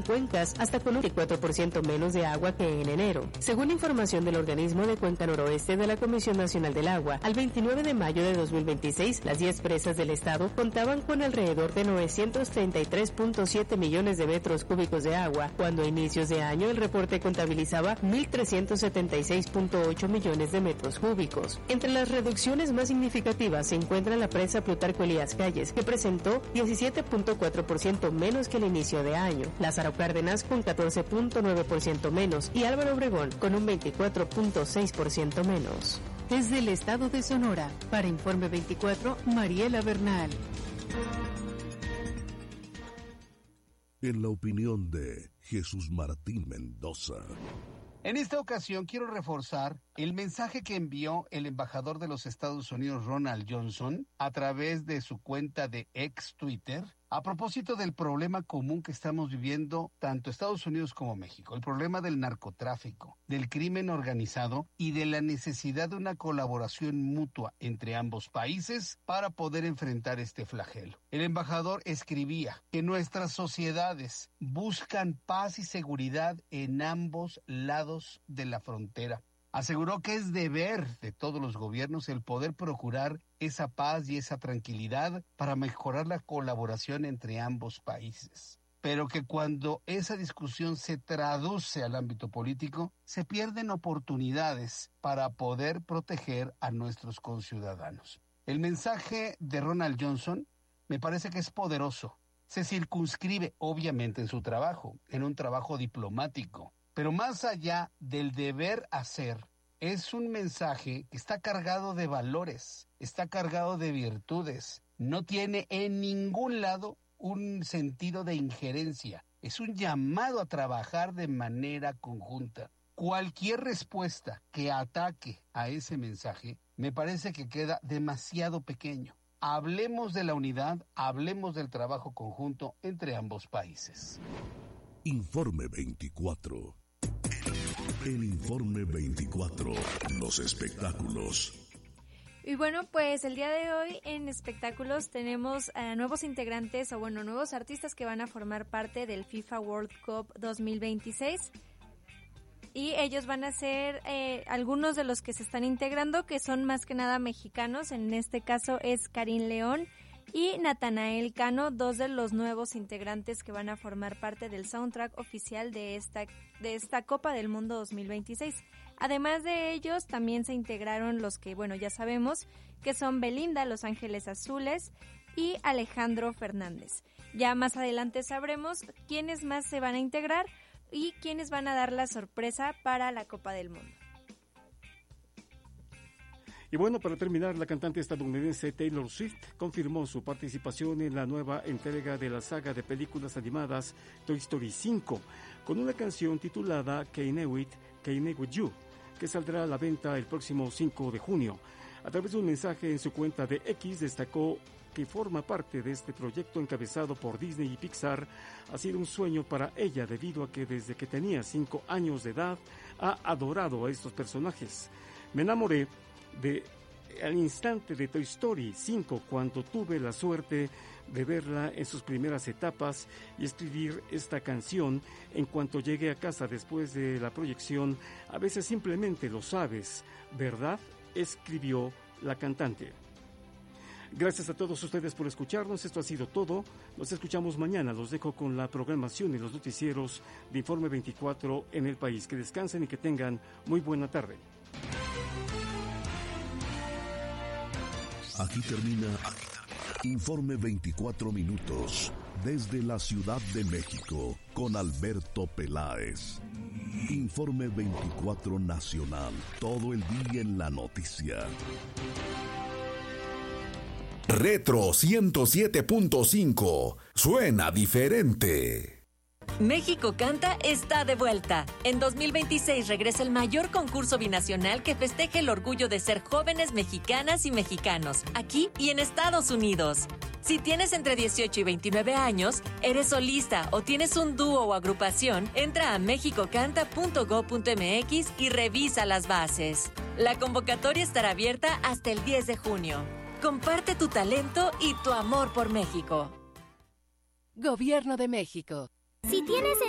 con cuencas hasta con un 24% menos de agua que en enero. Según información del organismo de Cuenca Noroeste de la Comisión Nacional del Agua, al 29 de mayo de 2026, las 10 presas del estado contaban con alrededor de 933.7 millones de metros cúbicos de agua, cuando a inicios de año el reporte contabilizaba 1.376.8 millones de metros cúbicos. Entre las reducciones más significativas se encuentra la presa Plutarco Elías Calles, que presentó 17.4% menos que el inicio de año, Lázaro Cárdenas con 14.9% menos y Álvaro Obregón con un 24.6% menos. Desde el estado de Sonora, para Informe 24, Mariela Bernal. En la opinión de Jesús Martín Mendoza. En esta ocasión quiero reforzar el mensaje que envió el embajador de los Estados Unidos, Ronald Johnson, a través de su cuenta de ex Twitter, a propósito del problema común que estamos viviendo tanto Estados Unidos como México, el problema del narcotráfico, del crimen organizado y de la necesidad de una colaboración mutua entre ambos países para poder enfrentar este flagelo. El embajador escribía que nuestras sociedades buscan paz y seguridad en ambos lados de la frontera. Aseguró que es deber de todos los gobiernos el poder procurar esa paz y esa tranquilidad para mejorar la colaboración entre ambos países. Pero que cuando esa discusión se traduce al ámbito político, se pierden oportunidades para poder proteger a nuestros conciudadanos. El mensaje de Ronald Johnson me parece que es poderoso. Se circunscribe, obviamente, en su trabajo, en un trabajo diplomático. Pero más allá del deber hacer, es un mensaje que está cargado de valores, está cargado de virtudes. No tiene en ningún lado un sentido de injerencia. Es un llamado a trabajar de manera conjunta. Cualquier respuesta que ataque a ese mensaje me parece que queda demasiado pequeño. Hablemos de la unidad, hablemos del trabajo conjunto entre ambos países. Informe 24. El Informe 24. Los espectáculos. Y bueno, pues el día de hoy en espectáculos tenemos nuevos integrantes, nuevos artistas que van a formar parte del FIFA World Cup 2026. Y ellos van a ser algunos de los que se están integrando, que son más que nada mexicanos. En este caso es Karim León y Natanael Cano, dos de los nuevos integrantes que van a formar parte del soundtrack oficial de esta Copa del Mundo 2026. Además de ellos, también se integraron los que, ya sabemos, que son Belinda, Los Ángeles Azules y Alejandro Fernández. Ya más adelante sabremos quiénes más se van a integrar y quiénes van a dar la sorpresa para la Copa del Mundo. Y para terminar, la cantante estadounidense Taylor Swift confirmó su participación en la nueva entrega de la saga de películas animadas Toy Story 5, con una canción titulada Can't Wait You, que saldrá a la venta el próximo 5 de junio. A través de un mensaje en su cuenta de X, destacó que forma parte de este proyecto encabezado por Disney y Pixar. Ha sido un sueño para ella debido a que desde que tenía 5 años de edad ha adorado a estos personajes. Me enamoré al instante de Toy Story 5 cuando tuve la suerte de verla en sus primeras etapas y escribir esta canción en cuanto llegué a casa después de la proyección. A veces simplemente lo sabes, ¿verdad?, escribió la cantante. Gracias a todos ustedes por escucharnos. Esto ha sido todo. Nos escuchamos mañana. Los dejo con la programación y los noticieros de Informe 24 en el país. Que descansen y que tengan muy buena tarde. Aquí termina Informe 24 minutos desde la Ciudad de México con Alberto Peláez. Informe 24 Nacional, todo el día en la noticia. Retro 107.5, suena diferente. México Canta está de vuelta. En 2026 regresa el mayor concurso binacional que festeja el orgullo de ser jóvenes mexicanas y mexicanos, aquí y en Estados Unidos. Si tienes entre 18 y 29 años, eres solista o tienes un dúo o agrupación, entra a mexicocanta.go.mx y revisa las bases. La convocatoria estará abierta hasta el 10 de junio. Comparte tu talento y tu amor por México. Gobierno de México. Si tienes